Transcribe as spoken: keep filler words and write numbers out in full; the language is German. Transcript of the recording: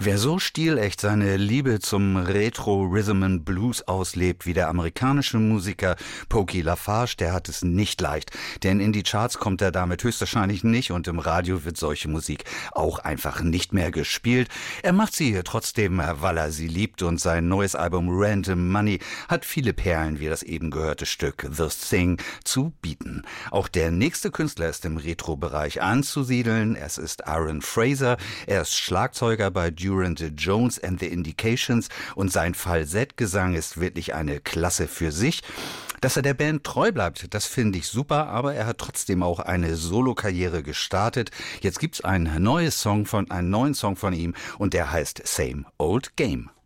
Wer so stilecht seine Liebe zum Retro Rhythm and Blues auslebt wie der amerikanische Musiker Pokey LaFarge, der hat es nicht leicht. Denn in die Charts kommt er damit höchstwahrscheinlich nicht und im Radio wird solche Musik auch einfach nicht mehr gespielt. Er macht sie trotzdem, weil er sie liebt, und sein neues Album Random Money hat viele Perlen wie das eben gehörte Stück The Thing zu bieten. Auch der nächste Künstler ist im Retro-Bereich anzusiedeln. Es ist Aaron Fraser. Er ist Schlagzeuger bei Durand Jones and the Indications und sein Falsettgesang ist wirklich eine Klasse für sich. Dass er der Band treu bleibt, das finde ich super, aber er hat trotzdem auch eine Solokarriere gestartet. Jetzt gibt's ein neues Song von, einen neuen Song von ihm und der heißt Same Old Game.